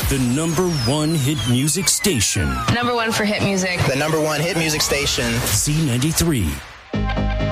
The number one hit music station. Number one for hit music. The number one hit music station. Z93.